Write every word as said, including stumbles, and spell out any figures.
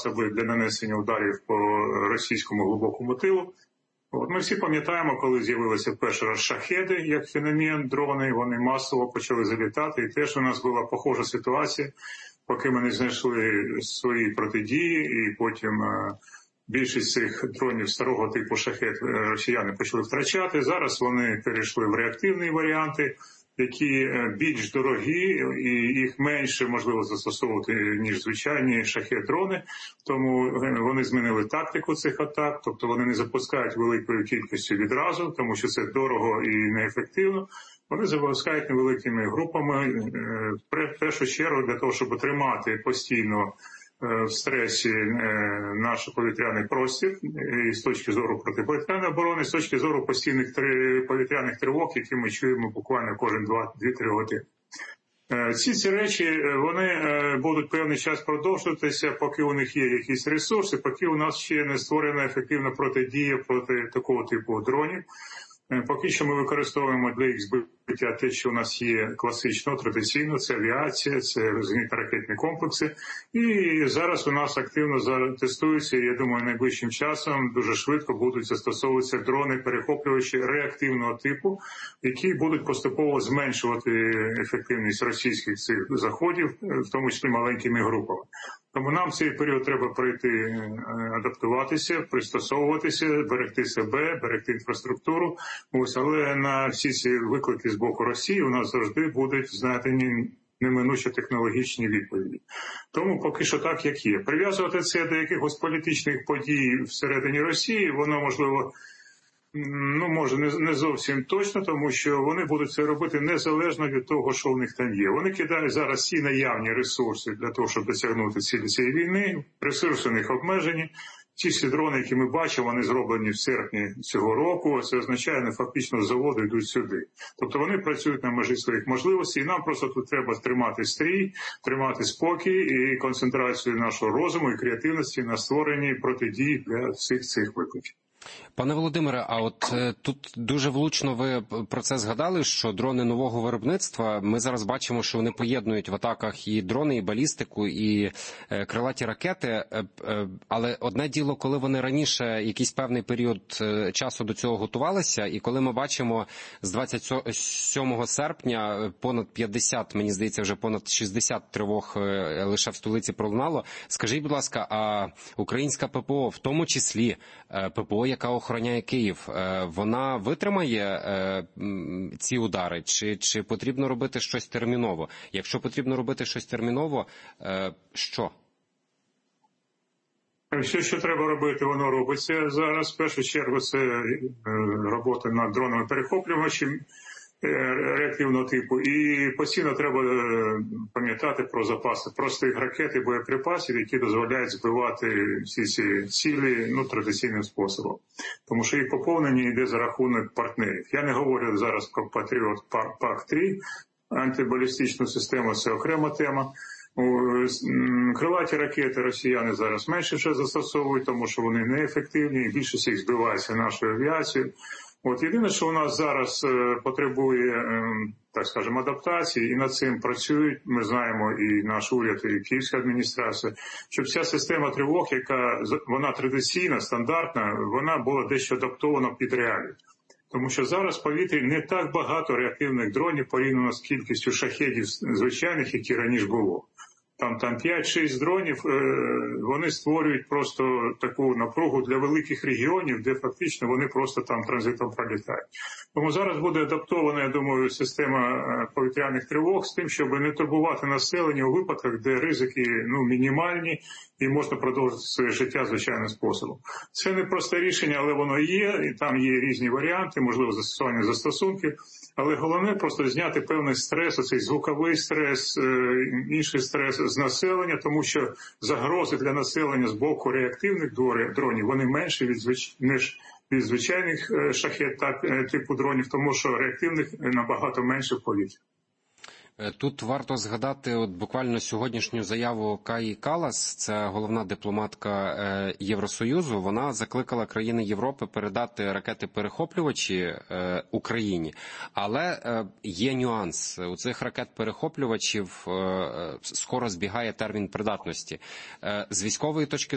засоби для нанесення ударів по російському глибокому тилу. От ми всі пам'ятаємо, коли з'явилися перший раз шахеди, як феномен, дрони, вони масово почали залітати. І теж у нас була похожа ситуація, поки ми не знайшли свої протидії, і потім більшість цих дронів старого типу шахед росіяни почали втрачати. Зараз вони перейшли в реактивні варіанти, які більш дорогі і їх менше можливо застосовувати, ніж звичайні шахед-дрони. Тому вони змінили тактику цих атак, тобто вони не запускають великою кількістю відразу, тому що це дорого і неефективно. Вони запускають невеликими групами, в першу чергу для того, щоб отримати постійно в стресі наш повітряний простір, і з точки зору протиповітряної оборони, з точки зору постійних повітряних тривог, які ми чуємо буквально кожен два-три години. Ці ці речі, вони будуть певний час продовжуватися, поки у них є якісь ресурси, поки у нас ще не створена ефективна протидія проти такого типу дронів. Поки що ми використовуємо для їх збиття те, що у нас є класично, традиційно, це авіація, це зенітно-ракетні комплекси. І зараз у нас активно тестуються, і я думаю, найближчим часом дуже швидко будуть застосовуватися дрони-перехоплювачі реактивного типу, які будуть поступово зменшувати ефективність російських цих заходів, в тому числі маленькими групами. Тому нам в цей період треба пройти, адаптуватися, пристосовуватися, берегти себе, берегти інфраструктуру. Ось, але на всі ці виклики з боку Росії у нас завжди будуть знайдені неминучі технологічні відповіді. Тому поки що так, як є. Прив'язувати це до якихось політичних подій всередині Росії, воно, можливо, ну, може, не, не зовсім точно, тому що вони будуть це робити незалежно від того, що в них там є. Вони кидають зараз всі наявні ресурси для того, щоб досягнути цілі цієї війни. Ресурси у них обмежені. Ті всі дрони, які ми бачимо, вони зроблені в серпні цього року. Це означає, вони фактично з заводу йдуть сюди. Тобто вони працюють на межі своїх можливостей. І нам просто тут треба тримати стрій, тримати спокій і концентрацію нашого розуму і креативності на створенні протидії для всіх цих викликів. Пане Володимире, а от е, тут дуже влучно ви про це згадали, що дрони нового виробництва, ми зараз бачимо, що вони поєднують в атаках і дрони, і балістику, і е, крилаті ракети, е, е, але одне діло, коли вони раніше якийсь певний період е, часу до цього готувалися, і коли ми бачимо з двадцять сьомого серпня понад п'ятдесят, мені здається, вже понад шістдесят тривог е, лише в столиці пролунало, скажіть, будь ласка, а українська ППО, в тому числі е, ППО, яка охороняє Київ, вона витримає ці удари? Чи, чи потрібно робити щось терміново? Якщо потрібно робити щось терміново, що? Все, що треба робити, воно робиться зараз. В першу чергу це робота над дронами перехоплювачами реактивного типу. І постійно треба пам'ятати про запаси простих ракет і боєприпасів, які дозволяють збивати всі ці цілі, ну, традиційним способом. Тому що їх поповнення йде за рахунок партнерів. Я не говорю зараз про Патріот пак три, антибалістичну систему – це окрема тема. Крилаті ракети росіяни зараз менше вже застосовують, тому що вони неефективні, і більшість їх збивається нашою авіацією. От єдине, що у нас зараз е, потребує, е, так скажемо, адаптації, і над цим працюють, ми знаємо, і наш уряд, і київська адміністрація, щоб ця система тривог, яка вона традиційна, стандартна, вона була дещо адаптована під реалії. Тому що зараз в повітрі не так багато реактивних дронів порівняно з кількістю шахедів звичайних, які раніше було. Там, там п'ять-шість дронів, вони створюють просто таку напругу для великих регіонів, де фактично вони просто там транзитом пролітають. Тому зараз буде адаптована, я думаю, система повітряних тривог з тим, щоб не турбувати населення у випадках, де ризики, ну, мінімальні, і можна продовжити своє життя звичайним способом. Це не просте рішення, але воно є, і там є різні варіанти, можливо, застосування застосунків. Але головне просто зняти певний стрес, оцей звуковий стрес, інший стрес з населення, тому що загрози для населення з боку реактивних дронів, вони менші від звич... ніж від звичайних шахет так, типу дронів, тому що реактивних набагато менше в повітрі. Тут варто згадати от буквально сьогоднішню заяву Каї Каллас, це головна дипломатка Євросоюзу. Вона закликала країни Європи передати ракети-перехоплювачі Україні. Але є нюанс. У цих ракет-перехоплювачів скоро збігає термін придатності. З військової точки